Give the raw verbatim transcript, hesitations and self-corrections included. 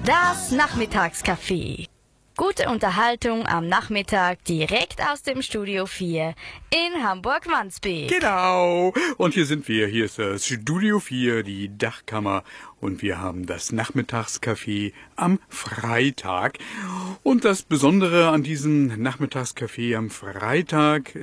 Das Nachmittagscafé. Gute Unterhaltung am Nachmittag direkt aus dem Studio vier in Hamburg-Wandsbek. Genau. Und hier sind wir. Hier ist das Studio vier, die Dachkammer. Und wir haben das Nachmittagscafé am Freitag. Und das Besondere an diesem Nachmittagscafé am Freitag